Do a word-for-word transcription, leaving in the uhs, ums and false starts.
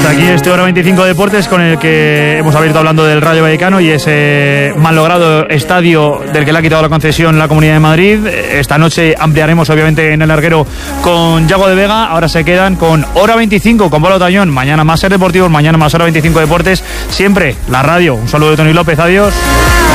Hasta aquí este Hora veinticinco Deportes, con el que hemos abierto hablando del Rayo Vallecano y ese malogrado estadio del que le ha quitado la concesión la Comunidad de Madrid. Esta noche ampliaremos obviamente en el larguero con Yago de Vega. Ahora se quedan con Hora veinticinco con Pablo Tañón. Mañana más Ser Deportivos, mañana más Hora veinticinco Deportes. Siempre la radio. Un saludo de Tony López, adiós.